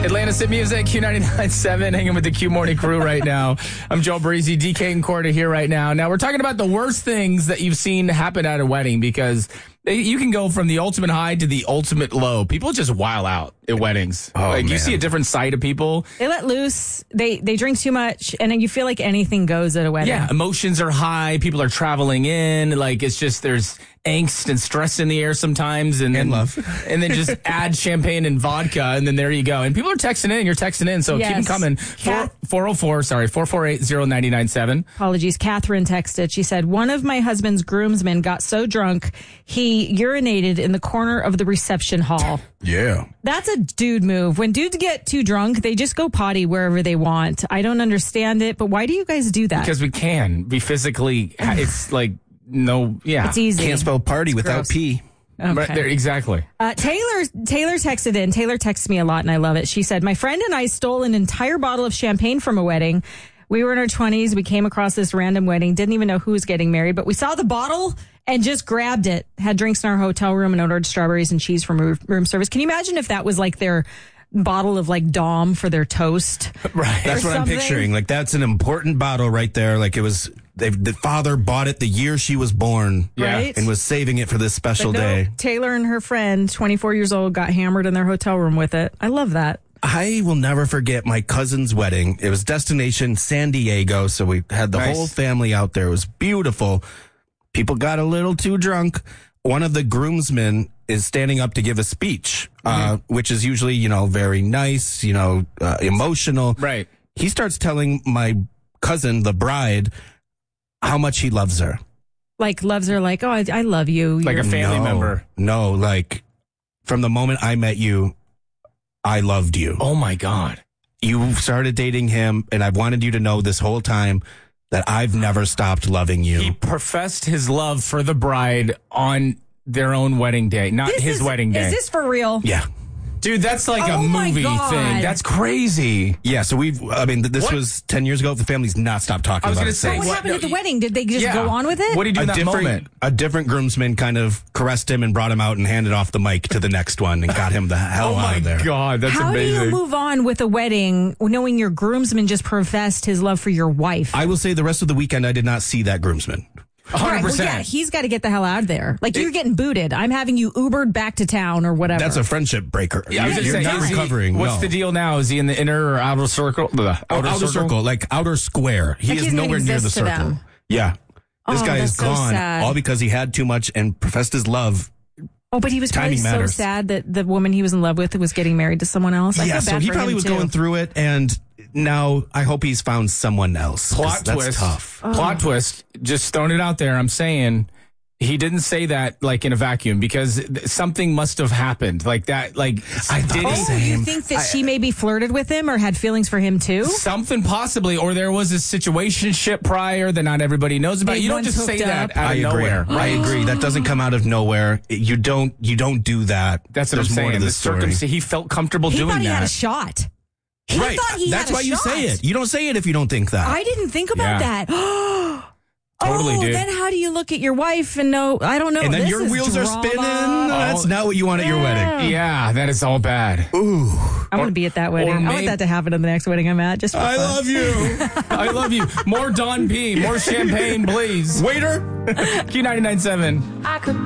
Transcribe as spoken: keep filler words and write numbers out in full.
Atlantis Hit Music, Q ninety-nine point seven, hanging with the Q Morning Crew right now. I'm Joe Breezy, D K and Corda here right now. Now, we're talking about the worst things that you've seen happen at a wedding, because you can go from the ultimate high to the ultimate low. People just wild out at weddings. Oh, like, man. you see a different side of people. They let loose. They they drink too much, and then you feel like anything goes at a wedding. Yeah, emotions are high. People are traveling in. Like, it's just, there's angst and stress in the air sometimes. And, And then, love. And then just add champagne and vodka, and then there you go. And people are texting in. You're texting in, so Yes. keep them coming. Kath- four oh four, sorry, four four eight, oh nine nine seven. Apologies. Catherine texted. She said, one of my husband's groomsmen got so drunk, he urinated in the corner of the reception hall. Yeah. That's a dude move. When dudes get too drunk, they just go potty wherever they want. I don't understand it, but why do you guys do that? Because we can be physically, it's like, no, yeah. It's easy. Can't spell party without gross. P. Okay. Right there, exactly. Uh, Taylor Taylor texted in. Taylor texts me a lot, and I love it. She said, my friend and I stole an entire bottle of champagne from a wedding. We were in our twenties. We came across this random wedding. Didn't even know who was getting married, but we saw the bottle and just grabbed it. Had drinks in our hotel room and ordered strawberries and cheese from room, room service. Can you imagine if that was like their bottle of like Dom for their toast? Right. That's Or what I'm something. picturing. Like, that's an important bottle right there. Like, it was, they, the father bought it the year she was born. Yeah. Right? And was saving it for this special But no, day. Taylor and her friend, twenty-four years old, got hammered in their hotel room with it. I love that. I will never forget my cousin's wedding. It was destination San Diego, so we had the Nice. whole family out there. It was beautiful. People got a little too drunk. One of the groomsmen is standing up to give a speech, uh, which is usually, you know, very nice, you know, uh, emotional. Right. He starts telling my cousin, the bride, how much he loves her. Like, loves her like, oh, I, I love you. Like a You're- family no, member. No, like, from the moment I met you, I loved you. Oh, my God. You started dating him, and I've wanted you to know this whole time that I've never stopped loving you. He professed his love for the bride on their own wedding day, not This his is- wedding day. Is this for real? yeah. Dude, that's like Oh a my movie God. thing. That's crazy. Yeah, so we've, I mean, th- this What? was ten years ago. The family's not stopped talking I was about gonna it say, What since. What? happened No, at the you- wedding? Did they just Yeah. go on with it? What do you do a in that different, moment? a different groomsman kind of caressed him and brought him out and handed off the mic to the next one and got him the hell Oh, out my of there. God. That's How amazing. do you move on with a wedding knowing your groomsman just professed his love for your wife? I will say the rest of the weekend I did not see that groomsman. one hundred Right, well, percent. yeah, he's got to get the hell out of there. Like, you're getting booted. I'm having you Ubered back to town or whatever. That's a friendship breaker. Yeah, I was you're gonna you're say, not is he- recovering. What's no. the deal now? Is he in the inner or outer circle? The Oh, outer, outer circle? like outer square. He Like, is he doesn't nowhere near the exist to circle. them. Yeah. This Oh, guy that's is so gone sad. all because he had too much and professed his love. Oh, but he was probably Timing so matters. sad that the woman he was in love with was getting married to someone else. I yeah, feel so bad he for probably him, was too. going through it, and now I hope he's found someone else. 'cause Plot that's twist. tough. Plot twist. Just throwing it out there. I'm saying he didn't say that like in a vacuum, because th- something must have happened like that. Like, I thought did the he? Oh, same. you think that she maybe flirted with him or had feelings for him too? Something possibly, or there was a situationship prior that not everybody knows about. They you don't once just say hooked that up. out I of agree. nowhere. I agree. That doesn't come out of nowhere. You don't. You don't do that. That's what There's I'm saying. more to The this story. circumstance. He felt comfortable He doing thought he that. had a shot. He Right. thought he That's had a why you shot. say it. You don't say it if you don't think that. I didn't think about Yeah. that. Totally, oh, dude. then how do you look at your wife and know? I don't know. and then this your is wheels are drama. spinning. That's not what you want at your wedding. Yeah, that is all bad. Ooh. I want to be at that wedding. I maybe- want that to happen at the next wedding I'm at. Just for I fun. love you. I love you. More Don P. More champagne, please. Waiter. Q ninety-nine point seven. I could